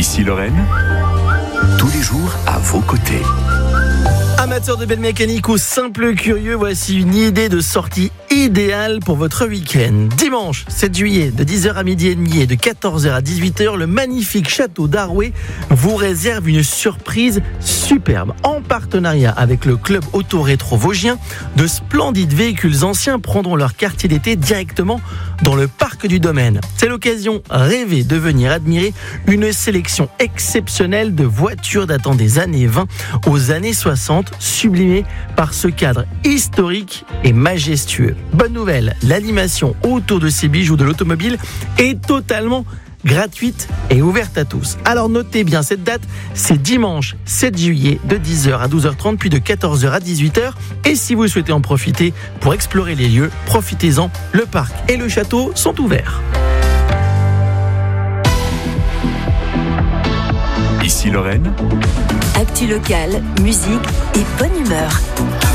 Ici Lorraine, tous les jours à vos côtés. Amateurs de belle mécanique ou simples curieux, voici une idée de sortie idéale pour votre week-end. Dimanche 7 juillet, de 10h à midi et demi et de 14h à 18h, le magnifique château d'Arouet vous réserve une surprise superbe. En partenariat avec le club auto-rétro vosgien, de splendides véhicules anciens prendront leur quartier d'été directement dans le parc du domaine. C'est l'occasion rêvée de venir admirer une sélection exceptionnelle de voitures datant des années 20 aux années 60, sublimées par ce cadre historique et majestueux. Bonne nouvelle, l'animation autour de ces bijoux de l'automobile est totalement gratuite et ouverte à tous. Alors notez bien cette date, c'est dimanche 7 juillet de 10h à 12h30 puis de 14h à 18h. Et si vous souhaitez en profiter pour explorer les lieux, profitez-en, le parc et le château sont ouverts. Ici Lorraine, Actu locale, musique et bonne humeur.